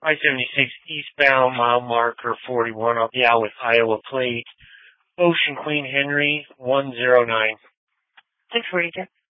I-76 eastbound, mile marker 41. I'll be out with Iowa plate. Ocean Queen Henry 109. Thanks, Regan.